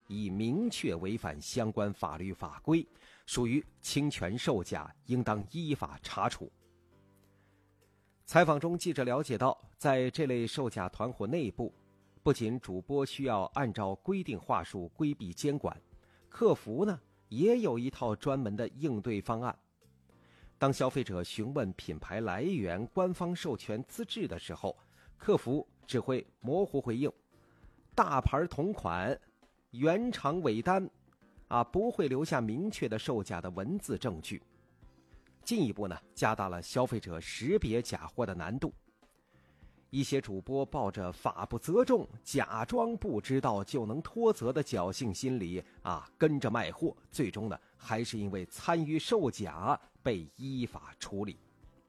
已明确违反相关法律法规，属于侵权售假，应当依法查处。采访中，记者了解到，在这类售假团伙内部，不仅主播需要按照规定话术规避监管，客服呢也有一套专门的应对方案。当消费者询问品牌来源、官方授权资质的时候，客服只会模糊回应大牌同款、原厂尾单，不会留下明确的售假的文字证据，进一步呢加大了消费者识别假货的难度。一些主播抱着法不责众、假装不知道就能脱责的侥幸心理跟着卖货，最终呢还是因为参与售假被依法处理。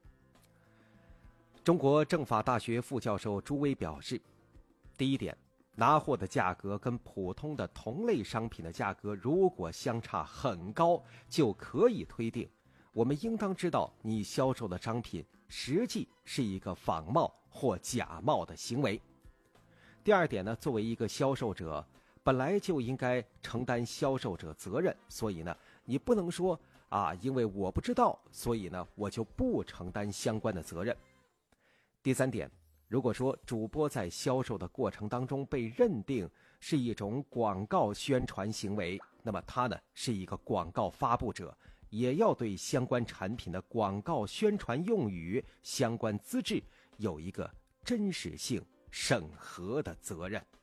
中国政法大学副教授朱威表示，第一点，拿货的价格跟普通的同类商品的价格如果相差很高，就可以推定我们应当知道你销售的商品实际是一个仿冒或假冒的行为。第二点呢，作为一个销售者，本来就应该承担销售者责任，所以呢，你不能说因为我不知道，所以呢，我就不承担相关的责任。第三点，如果说主播在销售的过程当中被认定是一种广告宣传行为，那么他呢是一个广告发布者，也要对相关产品的广告宣传用语、相关资质有一个真实性审核的责任。